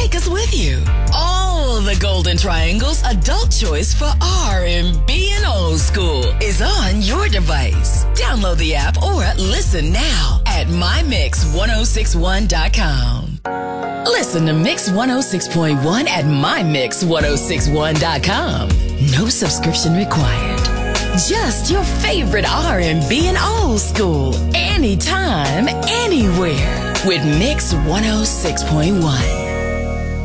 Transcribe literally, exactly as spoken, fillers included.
take us with you. All the Golden Triangle's adult choice for R and B and old school is on your device. Download the app or listen now at my mix one oh six one dot com. Listen to Mix one oh six point one at my mix one oh six one dot com. No subscription required. Just your favorite R and B and old school, anytime, anywhere, with Mix one oh six point one.